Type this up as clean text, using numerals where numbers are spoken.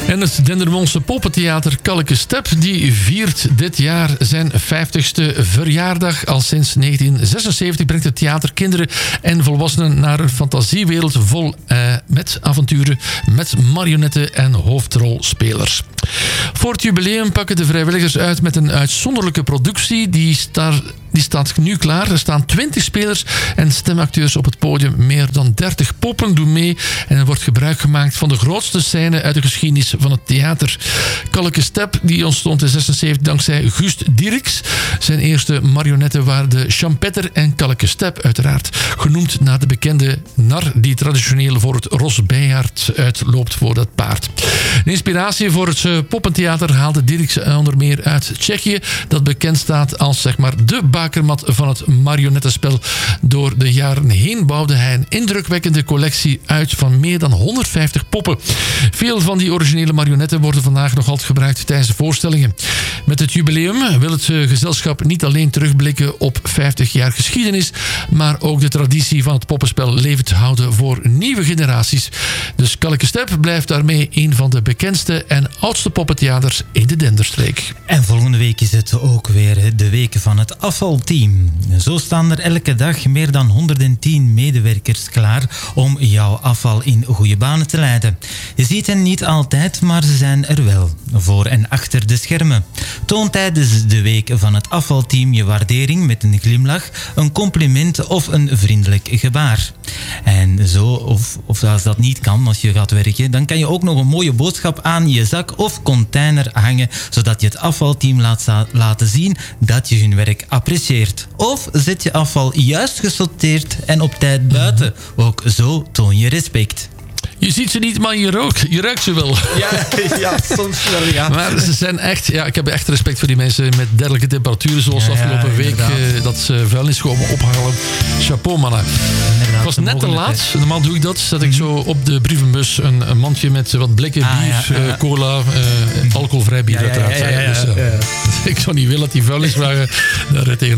En het Dendermondse poppentheater Kalke Step die viert dit jaar zijn 50ste verjaardag. Al sinds 1976 brengt het theater kinderen en volwassenen naar een fantasiewereld vol met avonturen, met marionetten en hoofdrolspelers. Voor het jubileum pakken de vrijwilligers uit met een uitzonderlijke productie. Die staat nu klaar. Er staan 20 spelers en stemacteurs op het podium. Meer dan 30 poppen doen mee. En er wordt gebruik gemaakt van de grootste scène uit de geschiedenis van het theater. Kalke Step die ontstond in 1976 dankzij Gust Dirks. Zijn eerste marionetten waren de Champetter en Kalke Step uiteraard. Genoemd naar de bekende nar die traditioneel voor het ros Bijaard uitloopt voor dat paard. De inspiratie voor het poppentheater haalde Dirks onder meer uit Tsjechië. Dat bekend staat als zeg maar de bakermat van het marionettenspel. Door de jaren heen bouwde hij een indrukwekkende collectie uit van meer dan 150 poppen. Veel van die originele marionetten worden vandaag nog altijd gebruikt tijdens de voorstellingen. Met het jubileum wil het gezelschap niet alleen terugblikken op 50 jaar geschiedenis, maar ook de traditie van het poppenspel levend houden voor nieuwe generaties. Dus Kalke Step blijft daarmee een van de bekendste en oudste poppentheaters in de Denderstreek. En volgende week is het ook weer de week van het afvalteam. Zo staan er elke dag meer dan 110 medewerkers klaar om jouw afval in goede banen te leiden. Je ziet hen niet altijd, maar ze zijn er wel. Voor en achter de schermen. Toon tijdens de week van het afvalteam je waardering met een glimlach, een compliment of een vriendelijk gebaar. En zo, of als dat niet kan als je gaat werken, dan kan je ook nog een mooie boodschap aan je zak of container hangen, zodat je het afvalteam laten zien dat je hun werk apprecieert. Of zet je afval juist gesorteerd en op tijd buiten. Ook zo toon je respect. Je ziet ze niet, maar je ruikt ze wel. Ja, soms wel, ja. Maar ze zijn echt, ja, ik heb echt respect voor die mensen met dergelijke temperaturen, zoals afgelopen week dat ze vuilnis komen ophalen. Chapeau, mannen. Ik was net te laat. Normaal doe ik dat. Zet ik zo op de brievenbus een mandje met wat blikken bier, cola, alcoholvrij bier uiteraard. Dus, ik zou niet willen dat die vuilniswagen daar tegen